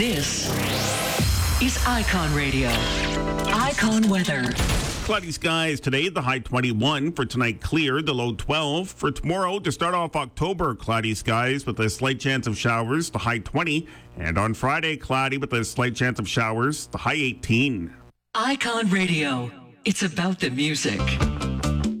This is Icon Radio. Icon weather. Cloudy skies today, the high 21. For tonight, clear, the low 12. For tomorrow, to start off October, cloudy skies with a slight chance of showers, the high 20. And on Friday, cloudy with a slight chance of showers, the high 18. Icon Radio. It's about the music.